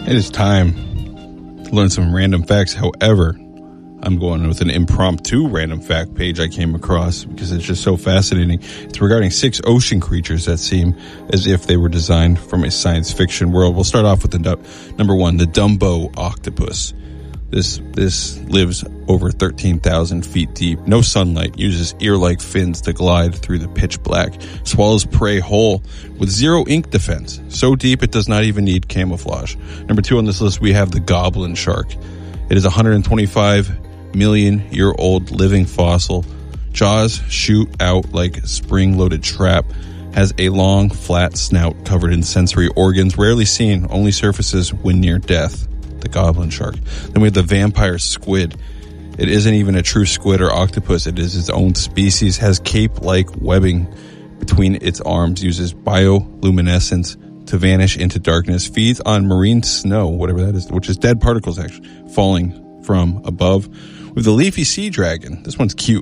It is time to learn some random facts. However, I'm going with an impromptu random fact page I came across because it's just so fascinating. It's regarding 6 ocean creatures that seem as if they were designed from a science fiction world. We'll start off with the number one, the Dumbo octopus. This lives over 13,000 feet deep. No sunlight, uses ear-like fins to glide through the pitch black, swallows prey whole with zero ink defense. So deep it does not even need camouflage. Number 2 on this list, we have the goblin shark. It is a 125-million-year-old living fossil. Jaws shoot out like a spring-loaded trap. Has a long, flat snout covered in sensory organs, rarely seen, only surfaces when near death. The goblin shark. Then we have the vampire squid. It isn't even a true squid or octopus. It is its own species, has cape-like webbing between its arms, uses bioluminescence to vanish into darkness, feeds on marine snow, whatever that is, which is dead particles actually, falling from above. With the leafy sea dragon. This one's cute.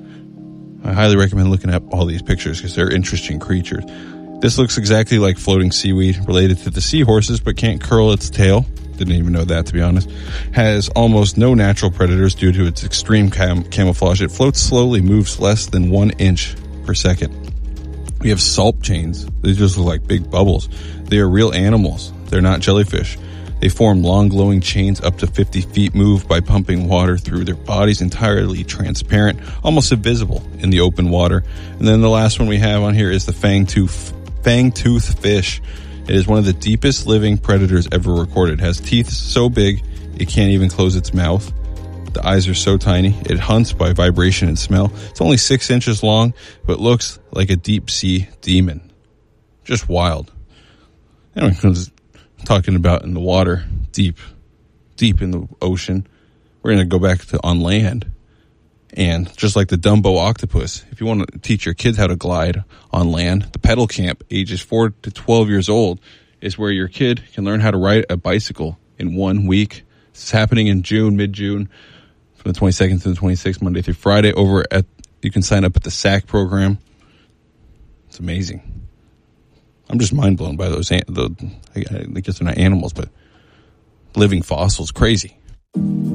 I highly recommend looking up all these pictures because they're interesting creatures. This looks exactly like floating seaweed related to the seahorses, but can't curl its tail. Didn't even know that, to be honest. Has almost no natural predators due to its extreme camouflage. It floats slowly, moves less than 1 inch per second. We have salt chains. They just look like big bubbles. They are real animals. They're not jellyfish. They form long glowing chains up to 50 feet, moved by pumping water through their bodies, entirely transparent, almost invisible in the open water. And then the last one we have on here is the fangtooth fish. It is one of the deepest living predators ever recorded. It has teeth so big it can't even close its mouth. The eyes are so tiny. It hunts by vibration and smell. It's only 6 inches long, but looks like a deep sea demon. Just wild. Anyway, talking about in the water, deep in the ocean. We're going to go back to on land. And just like the Dumbo octopus, if you want to teach your kids how to glide on land, the pedal camp, ages 4 to 12 years old, is where your kid can learn how to ride a bicycle in 1 week. It's happening in June, mid-June, from the 22nd to the 26th, Monday through Friday. You can sign up at the SAC program. It's amazing. I'm just mind blown by I guess they're not animals, but living fossils. Crazy.